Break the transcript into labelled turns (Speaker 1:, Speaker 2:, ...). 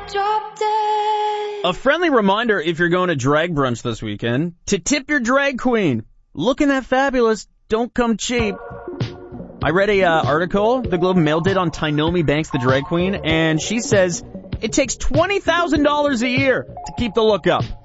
Speaker 1: dropped dead.
Speaker 2: A friendly reminder if you're going to drag brunch this weekend to tip your drag queen. Looking that fabulous, don't come cheap. I read a article the Globe and Mail did on Tynomi Banks, the drag queen, and she says it takes $20,000 a year to keep the look up.